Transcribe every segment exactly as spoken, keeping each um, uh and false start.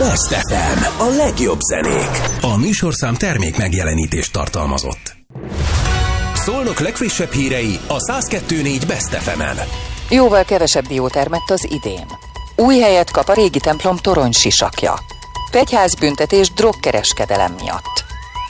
Best ef em, a legjobb zenék. A műsorszám termék megjelenítést tartalmazott. Szolnok legfrissebb hírei a száz kettő pont négy Best ef emen. Jóval kevesebb dió termett az idén. Új helyet kap a régi templom torony sisakja. Pegyházbüntetés drogkereskedelem miatt.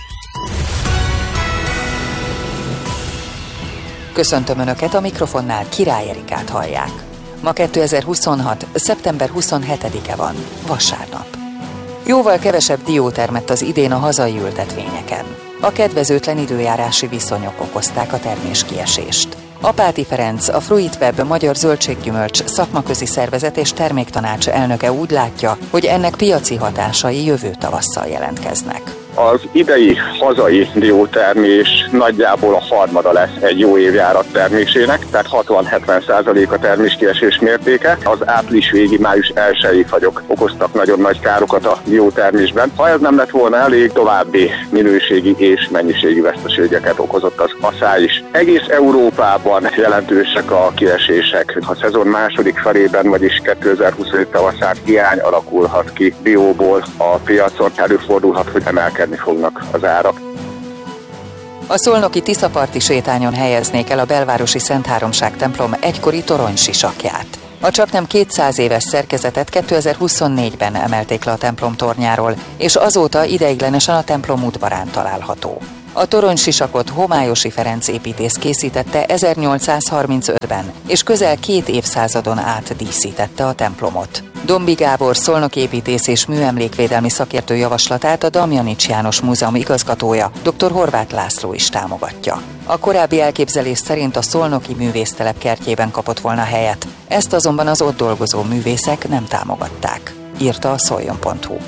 Köszöntöm Önöket, a mikrofonnál Király Erikát hallják. Ma kétezer-huszonhat. szeptember huszonhetedike van, vasárnap. Jóval kevesebb dió termett az idén a hazai ültetvényeken. A kedvezőtlen időjárási viszonyok okozták a terméskiesést. Apáti Ferenc, a Fruitweb Magyar Zöldséggyümölcs szakmaközi szervezet és terméktanács elnöke úgy látja, hogy ennek piaci hatásai jövő tavasszal jelentkeznek. Az idei hazai diótermés nagyjából a harmada lesz egy jó évjárat termésének, tehát hatvan-hetven százalék a terméskiesés mértéke. Az április végi, május elsői fagyok okoztak nagyon nagy károkat a diótermésben. Ha ez nem lett volna elég, további minőségi és mennyiségi veszteségeket okozott az aszály is. Egész Európában jelentősek a kiesések. A szezon második felében, vagyis kétezer-huszonöt tavaszán hiány alakulhat ki dióból a piacon, előfordulhat, hogy emelkedik fognak az árak. A szolnoki Tiszaparti sétányon helyeznék el a belvárosi Szentháromság templom egykori toronysisakját. A csaknem kétszáz éves szerkezetet kétezer-huszonnégyben emelték le a templom tornyáról, és azóta ideiglenesen a templom udvarán található. A toronysisakot Homályosi Ferenc építész készítette ezernyolcszázharmincötben, és közel két évszázadon át díszítette a templomot. Dombi Gábor szolnoki építész és műemlékvédelmi szakértő javaslatát a Damjanics János Múzeum igazgatója, dr. Horváth László is támogatja. A korábbi elképzelés szerint a szolnoki művésztelep kertjében kapott volna helyet, ezt azonban az ott dolgozó művészek nem támogatták, írta a szoljon pont hu.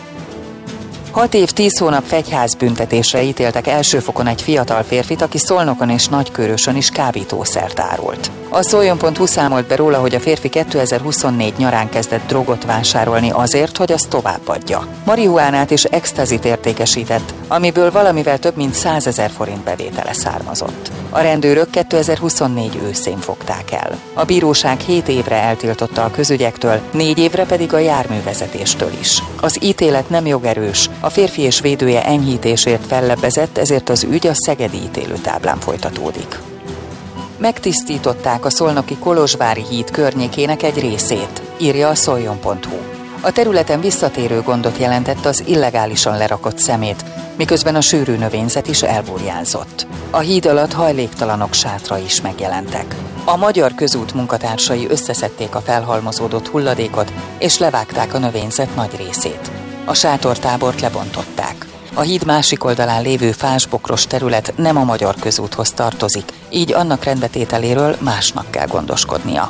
Hat év, tíz hónap fegyházbüntetésre ítéltek első fokon egy fiatal férfit, aki Szolnokon és Nagykőrösön is kábítószert árult. A szoljon pont hu számolt be róla, hogy a férfi kétezer-huszonnégy nyarán kezdett drogot vásárolni azért, hogy azt továbbadja. Marihuánát és extazit értékesített, amiből valamivel több mint százezer forint bevétele származott. A rendőrök kétezer-huszonnégy őszén fogták el. A bíróság hét évre eltiltotta a közügyektől, négy évre pedig a járművezetéstől is. Az ítélet nem jogerős, a férfi és védője enyhítésért fellebbezett, ezért az ügy a szegedi ítélőtáblán folytatódik. Megtisztították a szolnoki Kolozsvári híd környékének egy részét, írja a szoljon pont hu. A területen visszatérő gondot jelentett az illegálisan lerakott szemét, miközben a sűrű növényzet is elburjánzott. A híd alatt hajléktalanok sátra is megjelentek. A Magyar Közút munkatársai összeszedték a felhalmozódott hulladékot, és levágták a növényzet nagy részét. A sátortábort lebontották. A híd másik oldalán lévő fásbokros terület nem a Magyar Közúthoz tartozik, így annak rendbetételéről másnak kell gondoskodnia.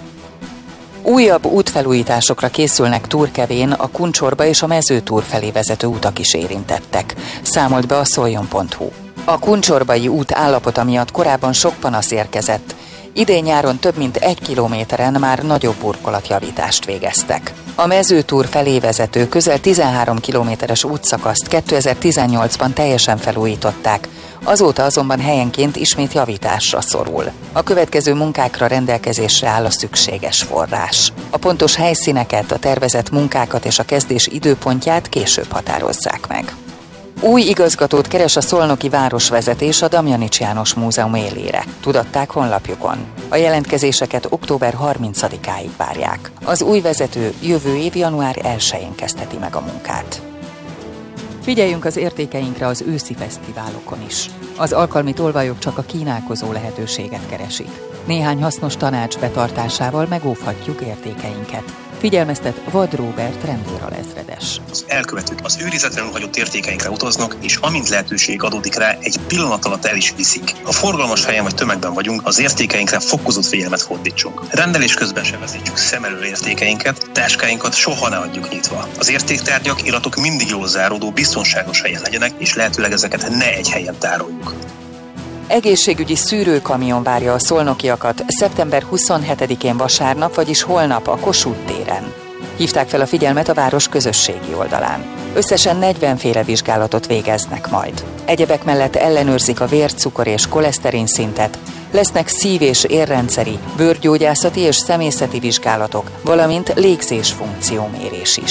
Újabb útfelújításokra készülnek Túrkevén, a Kuncsorba és a Mezőtúr felé vezető utak is érintettek, számolt be a szoljon pont hu. A kuncsorbai út állapota miatt korábban sok panasz érkezett, idén nyáron több mint egy kilométeren már nagyobb burkolatjavítást végeztek. A Mezőtúr felé vezető közel tizenhárom kilométeres útszakaszt kétezer-tizennyolcban teljesen felújították, azóta azonban helyenként ismét javításra szorul. A következő munkákra rendelkezésre áll a szükséges forrás. A pontos helyszíneket, a tervezett munkákat és a kezdés időpontját később határozzák meg. Új igazgatót keres a szolnoki városvezetés a Damjanics János Múzeum élére, tudatták honlapjukon. A jelentkezéseket október harmincadikáig várják. Az új vezető jövő év január elsején kezdheti meg a munkát. Figyeljünk az értékeinkre az őszi fesztiválokon is. Az alkalmi tolvajok csak a kínálkozó lehetőséget keresik. Néhány hasznos tanács betartásával megóvhatjuk értékeinket. Figyelmeztet Vad Róbert rendőralezredes. Az elkövetők az őrizetlenül hagyott értékeinkre utaznak, és amint lehetőség adódik rá, egy pillanat alatt el is viszik. Ha forgalmas helyen vagy tömegben vagyunk, az értékeinkre fokozott figyelmet fordítsunk. Rendelés közben se vezítsük szem elől értékeinket, táskáinkat soha ne adjuk nyitva. Az értéktárgyak, iratok mindig jól záródó, biztonságos helyen legyenek, és lehetőleg ezeket ne egy helyen tároljuk. Egészségügyi szűrőkamion várja a szolnokiakat szeptember huszonhetedikén vasárnap, vagyis holnap a Kossuth téren. Hívták fel a figyelmet a város közösségi oldalán. Összesen negyven féle vizsgálatot végeznek majd. Egyebek mellett ellenőrzik a vér, cukor és koleszterin szintet, lesznek szív- és érrendszeri, bőrgyógyászati és szemészeti vizsgálatok, valamint légzés funkciómérés is.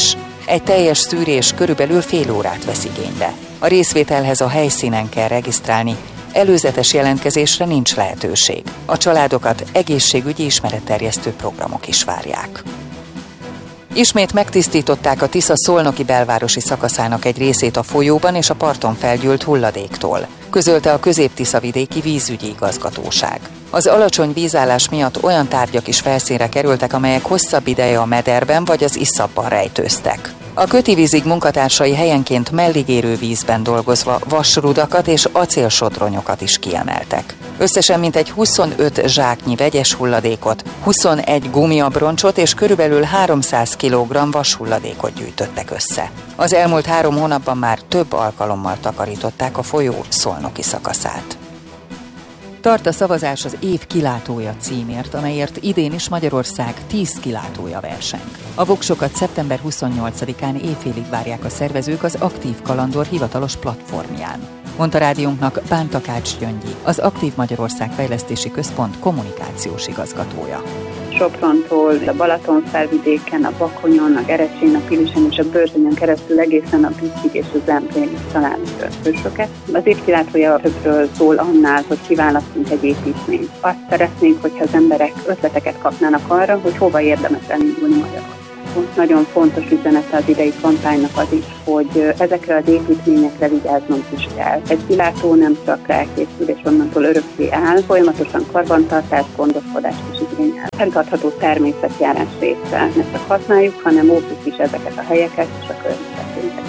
Egy teljes szűrés körülbelül fél órát vesz igénybe. A részvételhez a helyszínen kell regisztrálni, előzetes jelentkezésre nincs lehetőség. A családokat egészségügyi ismeretterjesztő programok is várják. Ismét megtisztították a Tisza szolnoki belvárosi szakaszának egy részét a folyóban és a parton felgyűlt hulladéktól, közölte a Közép-Tiszavidéki vízügyi igazgatóság. Az alacsony vízállás miatt olyan tárgyak is felszínre kerültek, amelyek hosszabb ideje a mederben vagy az iszapban rejtőztek. A Kötivízig munkatársai helyenként melligérő vízben dolgozva vasrudakat és acélsodronyokat is kiemeltek. Összesen mintegy huszonöt zsáknyi vegyes hulladékot, huszonegy gumiabroncsot és körülbelül háromszáz kilogramm vashulladékot gyűjtöttek össze. Az elmúlt három hónapban már több alkalommal takarították a folyó szolnoki szakaszát. Tart a szavazás az év kilátója címért, amelyért idén is Magyarország tíz kilátója verseng. A voksokat szeptember huszonnyolcadikán éjfélig várják a szervezők az Aktív Kalandor hivatalos platformján, mondta rádiónknak Bán Takács Gyöngyi, az Aktív Magyarország Fejlesztési Központ kommunikációs igazgatója. Soprontól, a Balatonfelvidéken, a Bakonyon, a Gerecsén, a Pilisen és a Börzsönyen keresztül egészen a Büszkig és a Zemplén is találunk hősöket. Az évkilátója többről szól annál, hogy kiválasztunk egy építményt. Azt szeretnénk, hogyha az emberek ötleteket kapnának arra, hogy hova érdemes elindulni Magyarországon. Nagyon fontos üzenete az idei kampánynak az is, hogy ezekre az építményekre vigyáznunk is kell. Egy kilátó nem csak elkészül és onnantól örökké áll, folyamatosan karbantartást, gondoskodást is igényel. Fenntartható természetjárás része. Ne csak használjuk, hanem óvjuk is ezeket a helyeket és a környezetünket.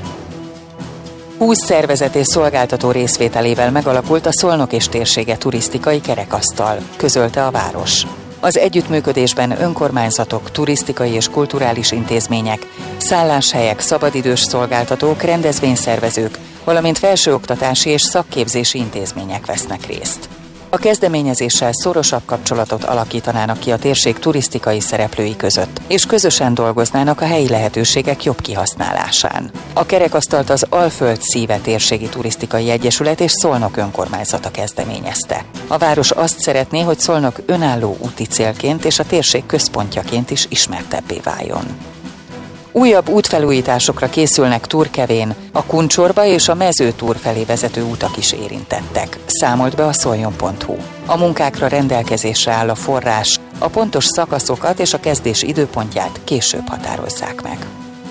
húsz szervezet és szolgáltató részvételével megalakult a Szolnok és térsége turisztikai kerekasztal, közölte a város. Az együttműködésben önkormányzatok, turisztikai és kulturális intézmények, szálláshelyek, szabadidős szolgáltatók, rendezvényszervezők, valamint felsőoktatási és szakképzési intézmények vesznek részt. A kezdeményezéssel szorosabb kapcsolatot alakítanának ki a térség turisztikai szereplői között, és közösen dolgoznának a helyi lehetőségek jobb kihasználásán. A kerekasztalt az Alföld Szíve Térségi Turisztikai Egyesület és Szolnok önkormányzata kezdeményezte. A város azt szeretné, hogy Szolnok önálló úti célként és a térség központjaként is ismertebbé váljon. Újabb útfelújításokra készülnek Turkevén, a Kuncsorba és a Mezőtúr felé vezető utak is érintettek, számolt be a szoljon pont hu. A munkákra rendelkezésre áll a forrás, a pontos szakaszokat és a kezdés időpontját később határozzák meg.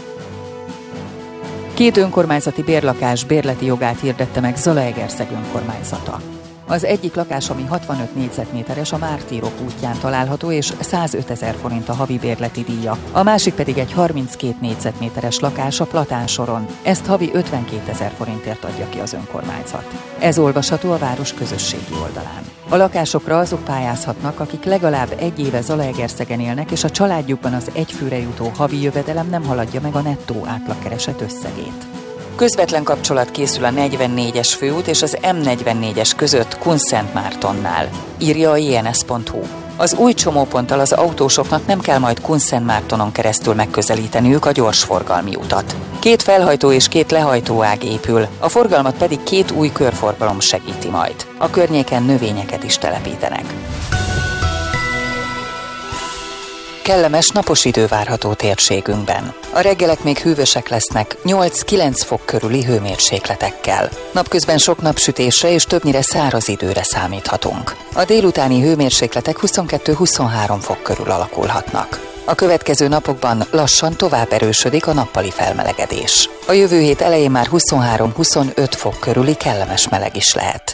Két önkormányzati bérlakás bérleti jogát hirdette meg Zalaegerszeg önkormányzata. Az egyik lakás, ami hatvanöt négyzetméteres, a Mártírok útján található, és százötezer forint a havi bérleti díja. A másik pedig egy harminckét négyzetméteres lakás a Platánsoron. Ezt havi ötvenkétezer forintért adja ki az önkormányzat. Ez olvasható a város közösségi oldalán. A lakásokra azok pályázhatnak, akik legalább egy éve Zalaegerszegen élnek, és a családjukban az egyfőre jutó havi jövedelem nem haladja meg a nettó átlagkereset összegét. Közvetlen kapcsolat készül a negyvennégyes főút és az M negyvennégyes között Kunszentmártonnál, írja a i en es pont hu. Az új csomóponttal az autósoknak nem kell majd Kunszentmártonon keresztül megközelíteniük a gyorsforgalmi utat. Két felhajtó és két lehajtóág épül, a forgalmat pedig két új körforgalom segíti majd. A környéken növényeket is telepítenek. Kellemes napos idő várható térségünkben. A reggelek még hűvösek lesznek, nyolc-kilenc fok körüli hőmérsékletekkel. Napközben sok napsütésre és többnyire száraz időre számíthatunk. A délutáni hőmérsékletek huszonkettő-huszonhárom fok körül alakulhatnak. A következő napokban lassan tovább erősödik a nappali felmelegedés. A jövő hét elején már huszonhárom-huszonöt fok körüli kellemes meleg is lehet.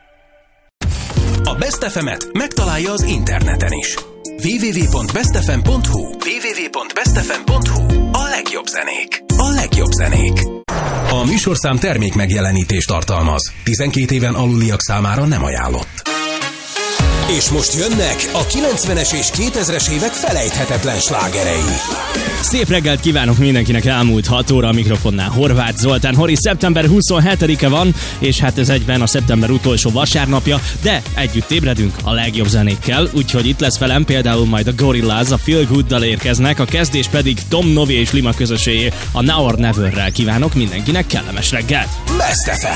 A Best ef emet megtalálja az interneten is. double-u double-u double-u pont best f m pont hu double-u double-u double-u pont best f m pont hu A legjobb zenék. A legjobb zenék. A műsorszám termék megjelenítést tartalmaz. tizenkét éven aluliak számára nem ajánlott. És most jönnek a kilencvenes és kétezres évek felejthetetlen slágerei. Szép reggelt kívánok mindenkinek, elmúlt hat óra a mikrofonnál Horváth Zoltán. Hori, szeptember huszonhetedike van, és hát ez egyben a szeptember utolsó vasárnapja, de együtt ébredünk a legjobb zenékkel, úgyhogy itt lesz velem például majd a Gorillaz, a Feel Good-dal érkeznek, a kezdés pedig Tom Novi és Lima közösségé, a Now or Never-rel. Kívánok mindenkinek kellemes reggelt! Best ef em.